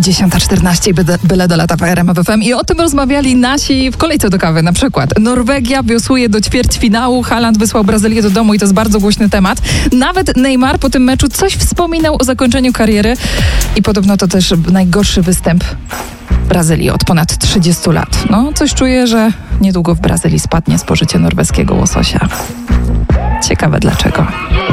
10:14 byle do lata w RMF FM i o tym rozmawiali nasi w kolejce do kawy na przykład. Norwegia wiosłuje do ćwierćfinału, Haaland wysłał Brazylię do domu i to jest bardzo głośny temat. Nawet Neymar po tym meczu coś wspominał o zakończeniu kariery i podobno to też najgorszy występ Brazylii od ponad 30 lat. No, coś czuję, że niedługo w Brazylii spadnie spożycie norweskiego łososia. Ciekawe dlaczego.